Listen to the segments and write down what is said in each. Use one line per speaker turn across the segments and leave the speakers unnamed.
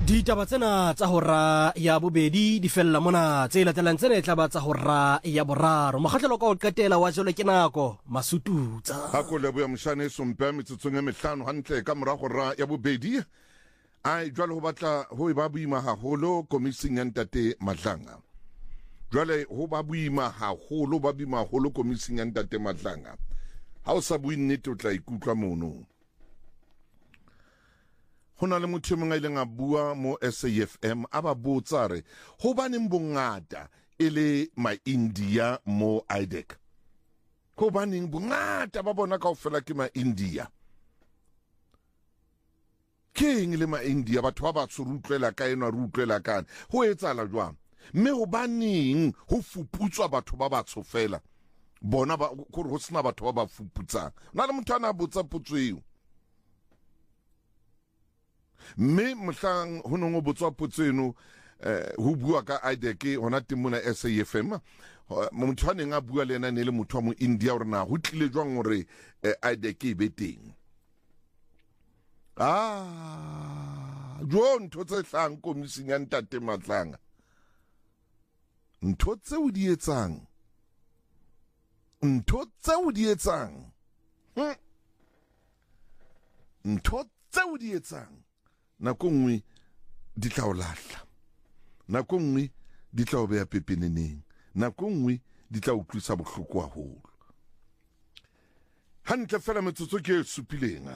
Ditaba tsena tsa hora ya bobedi di fella mona tse latelang tsena e tla tsa hora ya boraro makgahlelo ka o qetela wa jole ke nako masututsa
ha ko leboya moshane sompe metsotsong e mehlano hantle ka mora hora ya bobedi ai jwale ho batla ho ba boima haholo komising ya Ntate Madlanga jwale ho ba boima haholo komising ya Ntate Madlanga ha o sa bui nnete o tla ikutlwa mono. Hona le motho mongwe ile nga bua mo SAFM aba botsa re ho baneng bongata ele ma India mo IDEC ho baneng bongata ba bona kaofela ke ma India keng le ma India batho ba ba tsurutlela ka ena rutlela kana ho etsala jwang mme ho baneng ho fuputswa batho ba ba tsofela bona ba go ho sina batho ba ba fuputsang na le motho ana botsa putsweo mme mohlang ho no botswa potseno ho bua ka IDEC hona timona SAFM motho a neng a bua le ena ne le motho wa mo India hore na ho tlile jwang hore IDEC e be teng jo ntho tse hlang komising ya Ntate Madlanga ntho tse o di etsang ntho tse o di etsang nako nngwe di tla o lahla nako nngwe di tla o beha pepeneneng nako nngwe di tla utlwisa bohloko haholo hantle fela metsotso ke supileng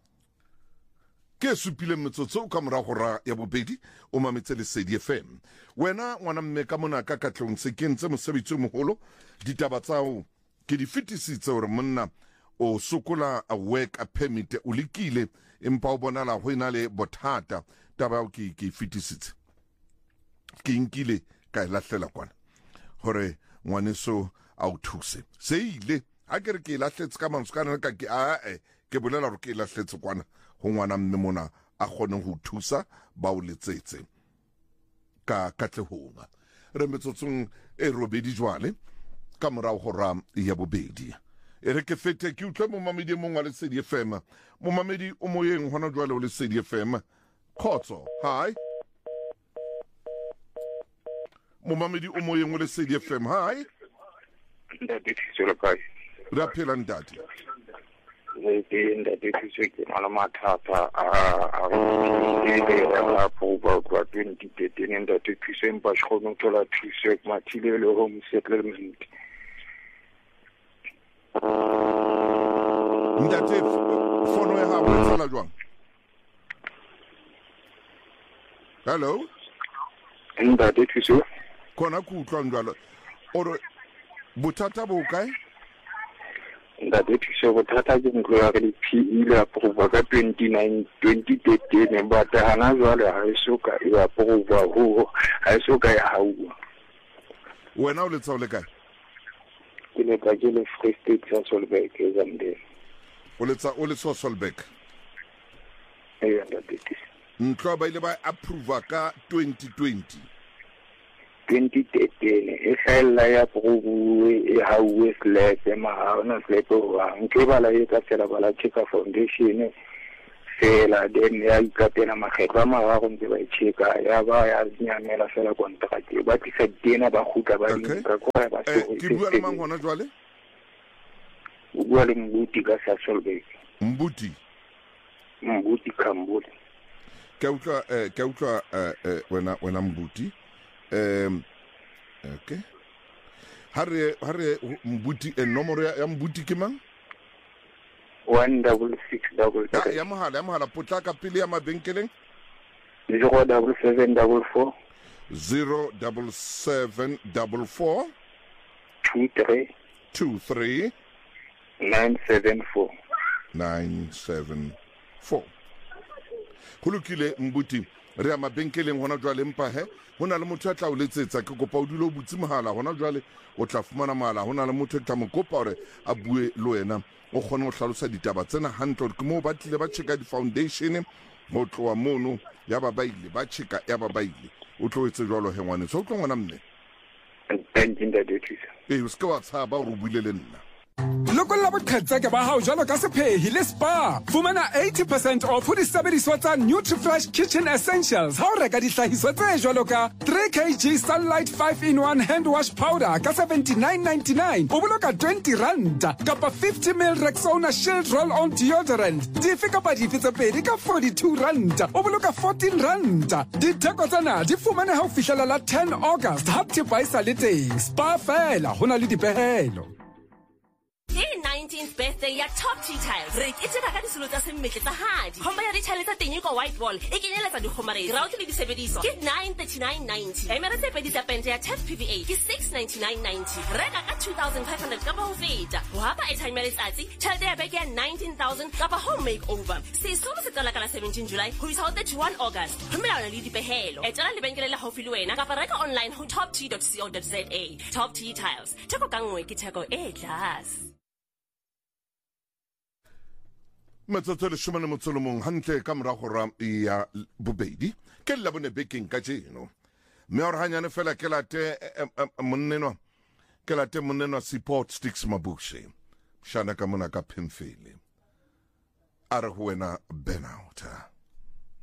metsotso ka mora hora ya bobedi o mametse Lesedi FM wena ngwana mme ka mona ka katlong se kentse mosebetsi moholo ditaba tsao ke di fetisitse hore monna o sokola a work a permit o likile empa o bonala ho ina le bothata taba o ke fetisitse ke nkile ka lahlela kwana hore ngwaneso a o thuse se ile a ke re ke lahletse ka mantsukana ka ke ke bolela hore ke lahletse kwana ho ngwana mme mona a gone ho thusa ba o letsetse ka katlehonga re metsotsong e robedi jwale ka morao hora ya bobedi e re ke fete ke utlwe mo mamedi mongwe wa Lesedi FM mo mamedi o moyeng hona jwale o Lesedi FM khotso hi mo mamedi o moyeng o Lesedi FM hi
Ntate Tsolo kai
ra phela ntate
Ntate Tsolo ke mala mathata a proba kwa 2013 Ntate Tsolo empa shkono tola Tsolo mathile le home settlement
Ntate fono ya hao tsala jwang hello
Ntate Tsolo
kona ku utlwa njalo oro bothata bo kae
Ntate Tsolo bothata ke ntlo ya re PE le approve ka 2013 but hana jwale ha isoka e approve ho ha isoka ya haua
wena o le tsaole kae
ke le ka ke le Free State sa Solberg e zamde
o le so Solberg
Ntate
ntlo ba ile ba approve ka 2013
e hlella ya approve e haue slap mahana slap wa nke bala e ka tsela bala cheka foundation fela then ya ikatela makgetlo a mararo ntse ba cheka ya ba ya nyamela fela contract ba tlisa dena ba khutla ba dinka kwa ba
ke bua le mang hona jwale
o bua le Mbuti ka sa Solberg
Mbuti
Kambole
ke utlwa wena Mbuti okay hare Mbuti nomoro ya Mbuti ke mang
166
ya mohala potlaka pele ya mabenkeleng
07744
07744 23 974 Kulukile Mbuti re ya mabenkeleng hona jwale mpa hona le motho a tla o letsetsa ke kopa o dilo butsi mohala hona jwale o tla fumana mohala hona le motho tla mo kopa hore a bue le wena o kgone go hlalosa ditaba tsena hantle ke mo ba tlile ba cheka di foundation go tloa mono ya ba baile ba cheka ya ba baile o tlo etse jwalo he ngwane so o tlo ngwana mme
Ntate Tsolo
o ska wa tshaba o buile le nna
lokolla boqhetseke ba hao jwalo ka sephehi le spa. Fumana 80% off ho disebediswa tsa NutriFresh Kitchen Essentials ha o reka dihlahiswa tse jwalo ka 3 kg Sunlight 5-in-1 hand wash powder ka 79.99 o boloka 20 rand, kapa 50 ml Rexona Shield roll-on deodorant dife kapa dife tse pedi ka 42 rand o boloka 14 rand. Ditheko tsena di fumane ha o fihlela la 10 August ha thepa e sa le teng. Spa fela ho na le dipehelo.
Ke 19th birthday ya Top Tea Tiles. Re ke tseba ka disolo tsa semmetle tsa hadi. Khomba ya ditshale tsa teng ko white wall. E kenyeletsa dikgomare, grout le disebediswa. Ke 939.90. Emere tse pedi tsa pente ya Tef PVA ke 699.90. Reka ka 2500 ka ba ho feta. Ho hapa airtime ya letsatsi, tjhelete ya beke ya 19,000 ka ba home makeover. Sesolo se qala ka la 17 July ho isa ho 31 August. Ho melawana le dipehelo. Etela lebenkele la haufi le wena kapa reka online ho toptea.co.za. Top Tea Tiles. Theko ka nngwe ke theko e tlase.
Metsotso le shomane motsolomong hantle ka morago ra ya bobedi ke la bone bekeng ka jeno me or hanyane fela ke late monnenwa support sticks mabushe shana ka mona ka phemfele are ho wena burnout.